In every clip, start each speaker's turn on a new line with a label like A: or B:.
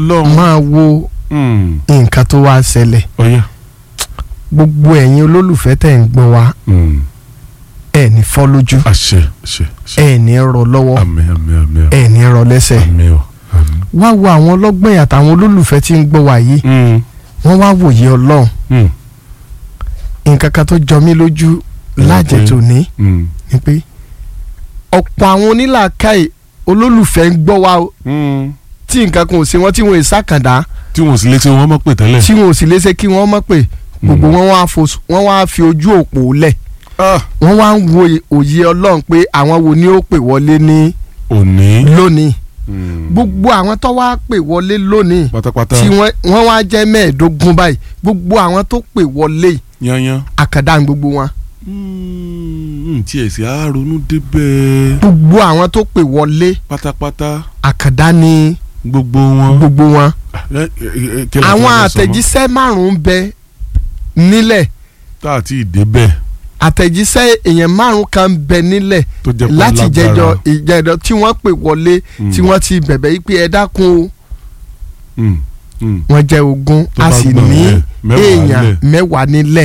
A: Ọlọ́run.
B: máa wo nǹkan tó wá ṣẹlẹ̀
A: ọ̀yá.
B: gbogbo ẹ̀yin olólùfẹ́ tẹ̀ ń gbọ́ wa ẹ̀ ní fọ́ lójú
A: àṣẹ àṣẹ àṣẹ.
B: ẹ̀ ní rọ lọ́wọ́
A: àmín àmín àmín
B: ẹ̀ ní rọ lẹ́sẹ̀
A: àmín o àmín.
B: wá wo àwọn ọlọ́gbọ́n àtàwọn olólùfẹ́ tí ń gbọ́ wa yìí wọ́n wá wòye Ọlọ́run nǹkan kan tó jọ mí lójú lájẹ̀ tòní ni pé ọ̀pọ̀ àwọn onílàákàyè olólùfẹ́ ń gbọ́ wa o tí nǹkan kan ò ṣe wọ́n tí wọ́n ì sàkàndá
A: tí wọn ò sì lè ṣe wọn mọ̀ pé tẹ́lẹ̀.
B: tí wọn ò sì lè ṣe kí wọ́n mọ̀ pé gbogbo wọn wá fi ojú òpó lẹ̀ wọ́n wá ń wo òye Ọlọ́run pé àwọn wo ni ó pè wọlé ní lónìí gbogbo àwọn tó wá pè wọlé lónìí
A: pátápátá
B: tí wọ́n wá jẹ́ 15 báyìí gbogbo àwọn tó pè wọlé
A: yanyan
B: àkàndá ń gbogbo wọn.
A: tí ẹ̀ sì á ronú débẹ̀.
B: gbogbo àwọn tó pè wọlé
A: pátápátá
B: àkàndá ni
A: gbogbo wọn.
B: àwọn àtẹ̀jíṣẹ́ 5 bẹ nílẹ̀.
A: tá a ti débẹ̀.
B: àtẹ̀jíṣẹ́ èèyàn 5 kan bẹ nílẹ̀ láti ìjẹjọ tí wọ́n pè wọlé tí wọ́n ti bẹ̀bẹ̀ yìí pé ẹ dákun o. wọ́n jẹ́ 20 a sì ní èèyàn 10 nílẹ̀.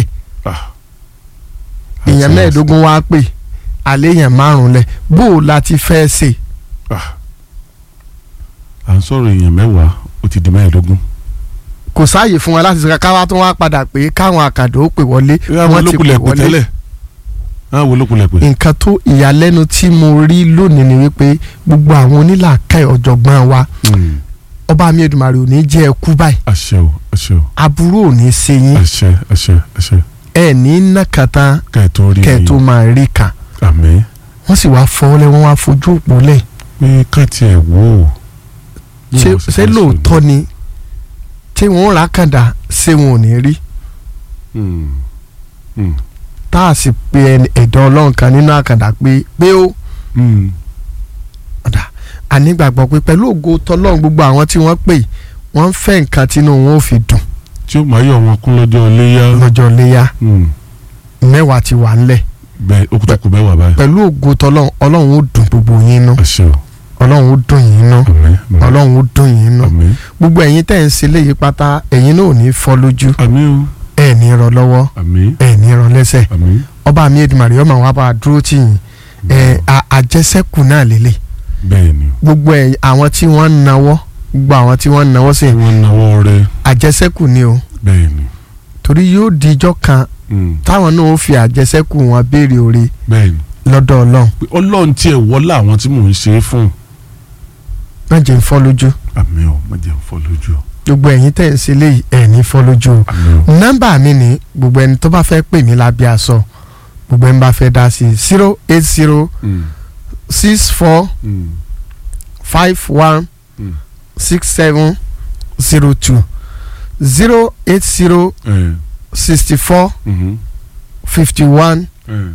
B: èèyàn 15 wá pè àlẹ́ èèyàn 5 lẹ̀ bó o la ti fẹ́ ṣe.
A: à ń sọ̀rọ̀ èèyàn 10 ó ti di 15.
B: kò sáàyè fún wa láti sọ káwá tó wá padà pé káwọn àkàndá ó pè wọlé wọ́n ti pè wọlé. nǹkan tó ìyàlẹ́nu tí mo rí lónìí ni wípé gbogbo àwọn onílàákàyè ọ̀jọ̀gbọ́n wa ọba mi Èdùmàrè ò ní jẹ́ ẹ kú báyìí. àṣẹ o àṣẹ o. aburú ò ní ṣe yín. àṣẹ àṣẹ àṣẹ. ẹ ní nàkàtà kẹ́ẹ̀tó máa rí kà. àmín. wọ́n sì wá fọwọ́lẹ́ wọ́n wá fojú òpó lẹ̀.
A: pé ká tiẹ̀ wò ó.
B: ṣé lóòótọ́ ni tí wọ́n rà kàndá ṣé wọn ò ní rí. tá a sì pe ẹ̀dọ́ Ọlọ́run kan nínú àkàndá pé ó. ànígbàgbọ́ pé pẹ̀lú ògo tọ́lọ́run gbogbo àwọn tí wọ́n pè wọ́n fẹ́ nǹkan tínú wọn ò fi dùn.
A: tí ó máa yọ wọn kún lọ́jọ́ léyà.
B: 10 ti wà ńlẹ̀.
A: bẹ́ẹ̀ ó kú 10 báyìí.
B: pẹ̀lú ògo tọ́lọ́run Ọlọ́run ó dùn gbogbo yín nú. Ọlọ́run ó dùn yín nú. Ọlọ́run ó dùn yín nú. gbogbo ẹ̀yin tẹ̀ ń ṣe léyìí pátá ẹ̀yin náà ò ní fọ́ lójú. ẹ̀ ní rọ lọ́wọ́. ẹ̀ ní rọ lẹ́sẹ̀. ọba mi Èdùmàrè ọmọ wa bá a dúró tì yín. àjẹsẹ́kù náà lélẹ̀.
A: bẹ́ẹ̀ni.
B: gbogbo àwọn tí wọ́n ń nawọ́ gbogbo àwọn tí wọ́n ń nawọ́ sí.
A: wọ́n ń nawọ́ rẹ̀.
B: àjẹsẹ́kù ni o.
A: bẹ́ẹ̀ni.
B: torí yóò di ijọ́ kan táwọn náà ó fi àjẹsẹ́kù wọn béèrè oore.
A: bẹ́ẹ̀ni.
B: lọ́dọ̀ Ọlọ́run.
A: Ọlọ́run tiẹ̀ wọlé àwọn tí mò ń ṣe é fún.
B: má jẹ́ ń fọ́ lójú.
A: àmín o má jẹ́ ń fọ́ lójú.
B: gbogbo ẹ̀yin tẹ̀ ń ṣe léyìí ẹ̀ ní fọ́ lójú o. nọ́mbà mi ni gbogbo ẹni tó bá fẹ́ pè mí lábẹ́ aṣọ gbogbo ẹni bá fẹ́ dá sí 080 64 51 67 02 080 64 51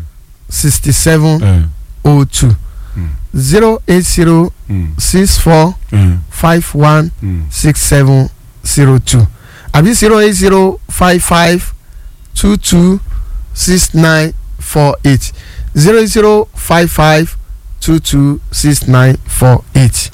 B: 67 02 080 64 51 67 02 àbí 080 55 22 69 48 080 55 22 69 48.